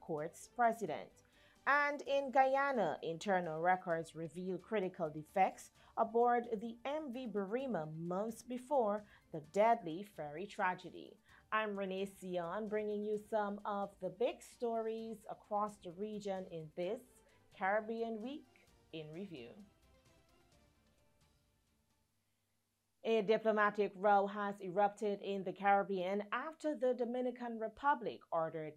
supports president. And in Guyana, internal records reveal critical defects aboard the MV Burima months before the deadly ferry tragedy. I'm Renee Sion, bringing you some of the big stories across the region in this Caribbean Week in Review. A diplomatic row has erupted in the Caribbean after the Dominican Republic ordered